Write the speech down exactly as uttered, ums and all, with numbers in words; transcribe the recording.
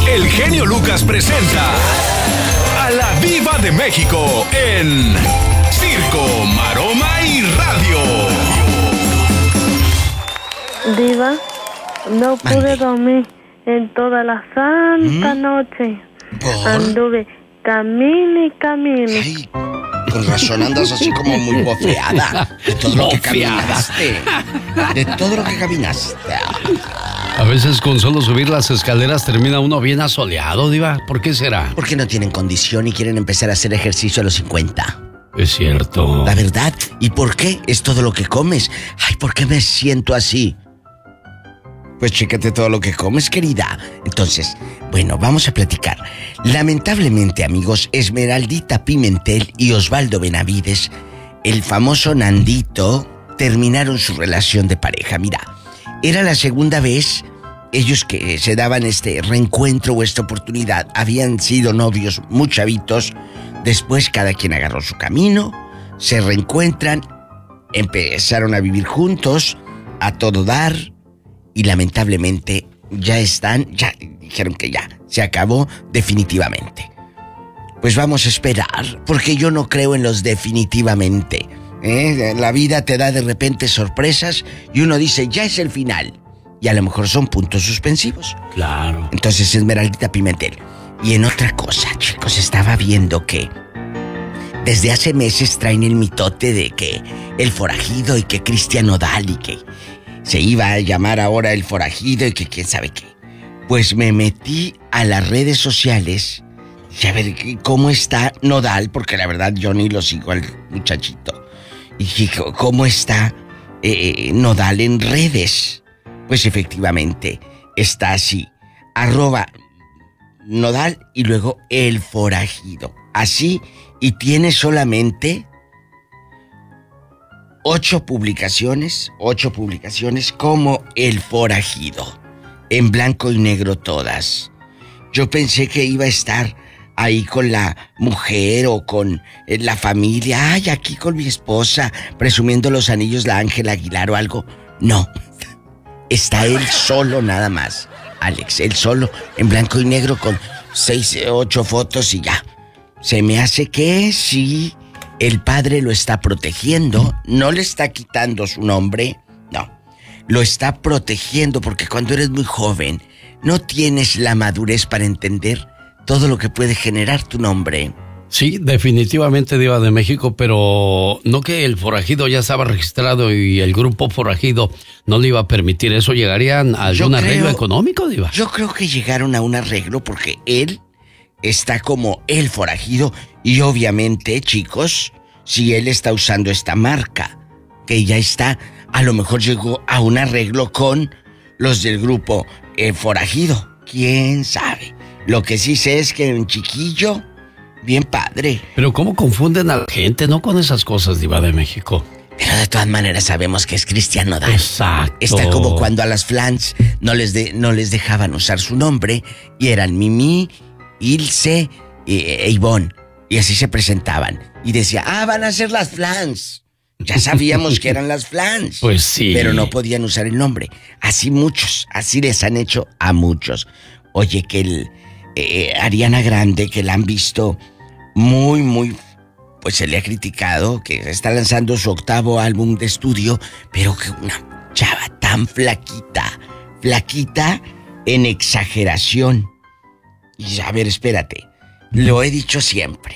el genio Lucas presenta a la Diva de México en Circo, Maroma y Radio. Diva, no pude Mande. dormir en toda la santa ¿Mm? noche. ¿Por? Anduve camine y camine. Ay, con razón andas así como muy bofeada. De todo lo que Bofeada. caminaste. De todo lo que caminaste. A veces con solo subir las escaleras termina uno bien asoleado, Diva. ¿Por qué será? Porque no tienen condición y quieren empezar a hacer ejercicio a los cincuenta. Es cierto. La verdad. ¿Y por qué? Es todo lo que comes. Ay, ¿por qué me siento así? Pues chécate todo lo que comes, querida. Entonces, bueno, vamos a platicar. Lamentablemente, amigos, Esmeraldita Pimentel y Osvaldo Benavides, el famoso Nandito, terminaron su relación de pareja. Mira, era la segunda vez ellos que se daban este reencuentro o esta oportunidad. Habían sido novios muy chavitos. Después cada quien agarró su camino, se reencuentran, empezaron a vivir juntos, a todo dar. Y lamentablemente ya están, ya dijeron que ya, se acabó definitivamente. Pues vamos a esperar, porque yo no creo en los definitivamente. ¿eh? La vida te da de repente sorpresas y uno dice, ya es el final. Y a lo mejor son puntos suspensivos. Claro. Entonces, Esmeraldita Pimentel. Y en otra cosa, chicos, estaba viendo que desde hace meses traen el mitote de que el forajido y que Cristian Nodal y que se iba a llamar ahora el forajido y que quién sabe qué. Pues me metí a las redes sociales y a ver cómo está Nodal, porque la verdad yo ni lo sigo al muchachito. Y dije, ¿cómo está eh, Nodal en redes? Pues efectivamente está así, arroba Nodal y luego el forajido. Así, y tiene solamente Ocho publicaciones, ocho publicaciones como el forajido, en blanco y negro todas. Yo pensé que iba a estar ahí con la mujer o con eh, la familia, ay, aquí con mi esposa, presumiendo los anillos, la Ángela Aguilar o algo. No, está él solo nada más, Alex, él solo, en blanco y negro con seis, ocho fotos y ya. Se me hace que sí. El padre lo está protegiendo, no le está quitando su nombre, no. Lo está protegiendo porque cuando eres muy joven no tienes la madurez para entender todo lo que puede generar tu nombre. Sí, definitivamente, Diva de México, pero no que el forajido ya estaba registrado y el grupo forajido no le iba a permitir eso. ¿Llegarían a algún arreglo económico, Diva? Yo creo que llegaron a un arreglo porque él está como el forajido y obviamente, chicos, si él está usando esta marca, que ya está, a lo mejor llegó a un arreglo con los del grupo eh, forajido. ¿Quién sabe? Lo que sí sé es que un chiquillo, bien padre. Pero ¿cómo confunden a la gente, no, con esas cosas, Diva de México? Pero de todas maneras sabemos que es Cristian Nodal. Exacto. Está como cuando a las flans no les, de, no les dejaban usar su nombre y eran Mimi, Ilse e, e Ivonne. Y así se presentaban. Y decía, ah, van a ser las flans. Ya sabíamos que eran las flans. Pues sí. Pero no podían usar el nombre. Así muchos, así les han hecho a muchos. Oye, que el eh, Ariana Grande, que la han visto muy, muy... Pues se le ha criticado, que está lanzando su octavo álbum de estudio, pero que una chava tan flaquita, flaquita en exageración. Y a ver, espérate, lo he dicho siempre.